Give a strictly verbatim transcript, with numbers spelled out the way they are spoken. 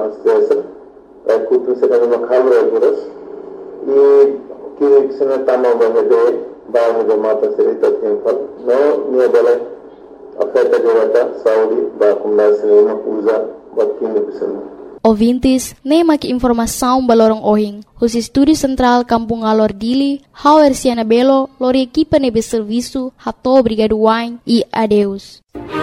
pronunciation ay kutu sila ng makamra guras i kini sina tama mahede ba mahede mata sila temple no niya bala afeta jawata Saudi ba kumna sina uza bat kini bisana Ouvintes, nem aqui informação balorong ohing. Os estúdios central Kampung Alor Dili, Hauer Siana Belo, lori equipa nebe serviço, hato obrigado wine e adeus.